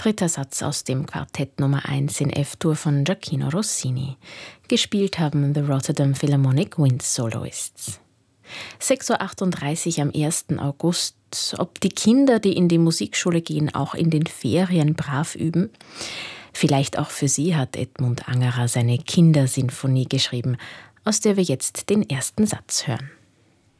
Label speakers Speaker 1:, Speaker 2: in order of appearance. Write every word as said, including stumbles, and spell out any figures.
Speaker 1: dritter Satz aus dem Quartett Nummer eins in F-Dur von Gioachino Rossini. Gespielt haben The Rotterdam Philharmonic Wind Soloists. sechs Uhr achtunddreißig am ersten August. Ob die Kinder, die in die Musikschule gehen, auch in den Ferien brav üben? Vielleicht auch für sie hat Edmund Angerer seine Kindersinfonie geschrieben, aus der wir jetzt den ersten Satz hören.